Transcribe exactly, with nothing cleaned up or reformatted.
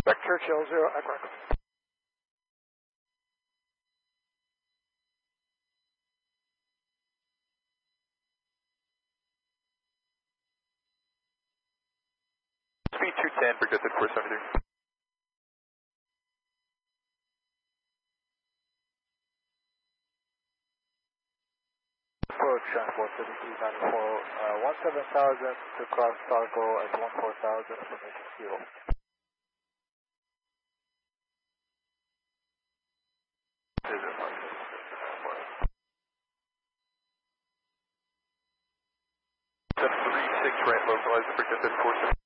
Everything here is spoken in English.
Back Churchill, zero, Echo Echo. Speed two ten, projected four seventy-three. Approach uh, four seventy-three ninety-four, uh, one seven thousand to cross Targo at one four thousand, information zero. seven three six right, localized, projected four seventy-three.